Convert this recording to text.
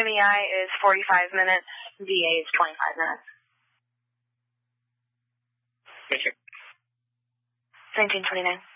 MEI is 45 minutes. VA is 25 minutes. Thank you. 1929.